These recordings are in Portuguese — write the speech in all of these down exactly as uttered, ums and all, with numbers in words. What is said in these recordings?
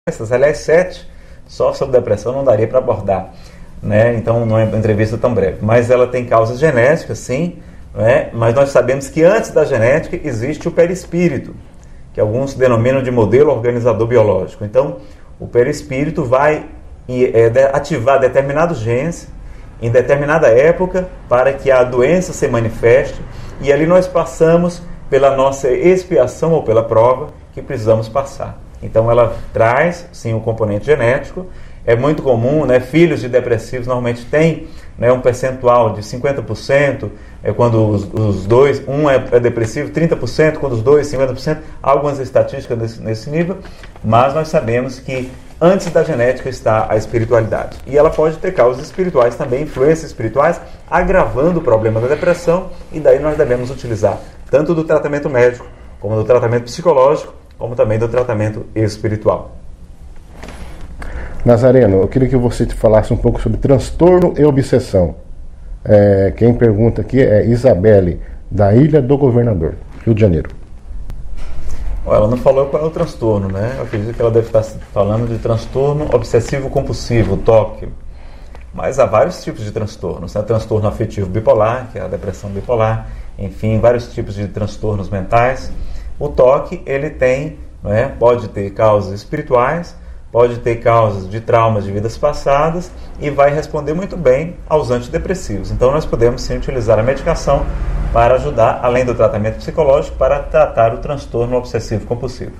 aliás, sete, só sobre depressão não daria para abordar, né? Então não é uma entrevista tão breve. Mas ela tem causas genéticas, sim, né? Mas nós sabemos que antes da genética existe o perispírito, que alguns denominam de modelo organizador biológico. Então, o perispírito vai ativar determinados genes em determinada época para que a doença se manifeste, e ali nós passamos pela nossa expiação ou pela prova que precisamos passar. Então ela traz, sim, o componente genético. É muito comum, né, filhos de depressivos normalmente têm, né, um percentual de cinquenta por cento, é quando os, os dois, um é, é depressivo, trinta por cento, quando os dois, cinquenta por cento, há algumas estatísticas nesse, nesse nível, mas nós sabemos que antes da genética está a espiritualidade. E ela pode ter causas espirituais também, influências espirituais, agravando o problema da depressão, e daí nós devemos utilizar tanto do tratamento médico, como do tratamento psicológico, como também do tratamento espiritual. Nazareno, eu queria que você te falasse um pouco sobre transtorno e obsessão. É, quem pergunta aqui é Isabelle, da Ilha do Governador, Rio de Janeiro. Ela não falou qual é o transtorno, né? Eu acredito que ela deve estar falando de transtorno obsessivo-compulsivo, T O C. Mas há vários tipos de transtornos, né? Transtorno afetivo bipolar, que é a depressão bipolar, enfim, vários tipos de transtornos mentais. O T O C, ele tem, né, pode ter causas espirituais, pode ter causas de traumas de vidas passadas e vai responder muito bem aos antidepressivos. Então nós podemos sim utilizar a medicação para ajudar, além do tratamento psicológico, para tratar o transtorno obsessivo-compulsivo.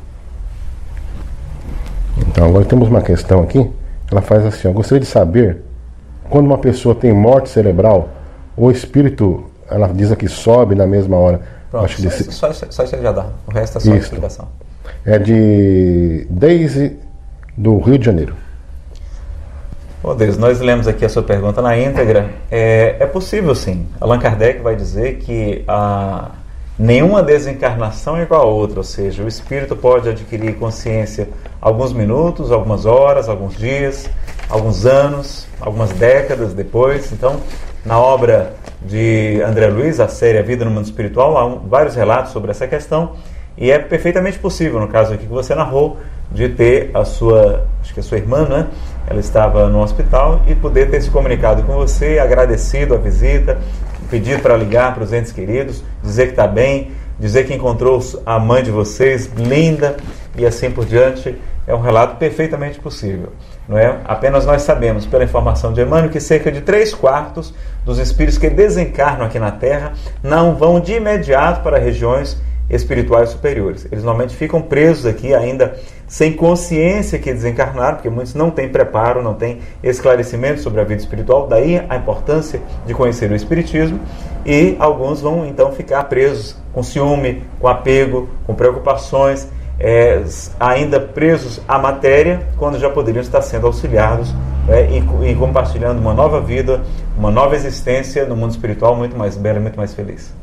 Então agora temos uma questão aqui, ela faz assim, eu gostaria de saber, quando uma pessoa tem morte cerebral, o espírito, ela diz aqui, sobe na mesma hora. Pronto, acho só, que isso, só, só isso já dá, o resto é só isso. explicação. É de Daisy, do Rio de Janeiro. Oh Deus, nós lemos aqui a sua pergunta na íntegra. É, é possível sim. Allan Kardec vai dizer que a, nenhuma desencarnação é igual a outra, ou seja, o espírito pode adquirir consciência alguns minutos, algumas horas, alguns dias, alguns anos, algumas décadas depois. Então, na obra de André Luiz, a série A Vida no Mundo Espiritual, há um, vários relatos sobre essa questão, e é perfeitamente possível, no caso aqui que você narrou, de ter a sua, acho que a sua irmã, né? Ela estava no hospital e poder ter se comunicado com você, agradecido a visita, pedido para ligar para os entes queridos, dizer que está bem, dizer que encontrou a mãe de vocês, linda, e assim por diante. É um relato perfeitamente possível, não é? Apenas nós sabemos, pela informação de Emmanuel, que cerca de três quartos dos espíritos que desencarnam aqui na Terra não vão de imediato para regiões espirituais superiores. Eles normalmente ficam presos aqui ainda sem consciência que desencarnaram, porque muitos não têm preparo, não têm esclarecimento sobre a vida espiritual, daí a importância de conhecer o Espiritismo, e alguns vão então ficar presos com ciúme, com apego, com preocupações, é, ainda presos à matéria, quando já poderiam estar sendo auxiliados, é, e, e compartilhando uma nova vida, uma nova existência no mundo espiritual muito mais bela e muito mais feliz.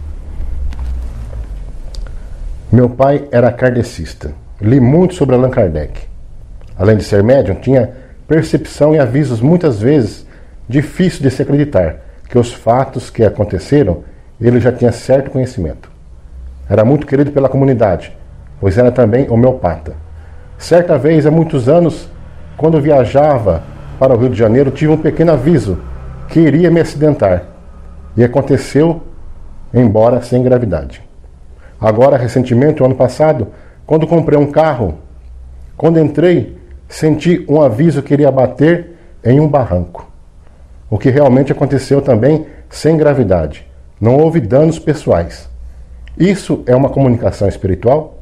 Meu pai era kardecista. Li muito sobre Allan Kardec. Além de ser médium, tinha percepção e avisos muitas vezes difícil de se acreditar que os fatos que aconteceram ele já tinha certo conhecimento. Era muito querido pela comunidade, pois era também homeopata. Certa vez, há muitos anos, quando viajava para o Rio de Janeiro, tive um pequeno aviso que iria me acidentar. E aconteceu, embora sem gravidade. Agora, recentemente, o ano passado, quando comprei um carro, quando entrei, senti um aviso que iria bater em um barranco. O que realmente aconteceu também sem gravidade. Não houve danos pessoais. Isso é uma comunicação espiritual?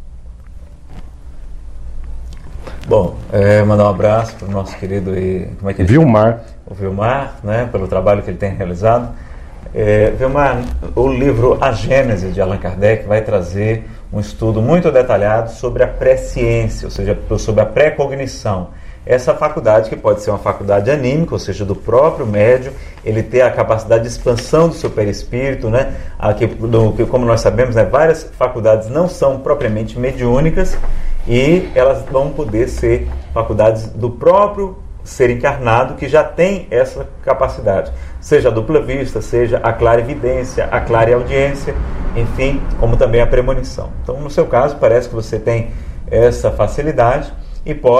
Bom, é, mandar um abraço para o nosso querido e, como é que ele Vilmar. O Vilmar, né, pelo trabalho que ele tem realizado. É, Vilmar, o livro A Gênese de Allan Kardec vai trazer um estudo muito detalhado sobre a presciência, ou seja, sobre a pré-cognição. Essa faculdade, que pode ser uma faculdade anímica, ou seja, do próprio médium, ele ter a capacidade de expansão do seu perispírito, né? Aqui, do, como nós sabemos, né, várias faculdades não são propriamente mediúnicas e elas vão poder ser faculdades do próprio ser encarnado, que já tem essa capacidade, seja a dupla vista, seja a clarividência, a clareaudiência, enfim, como também a premonição. Então, no seu caso, parece que você tem essa facilidade e pode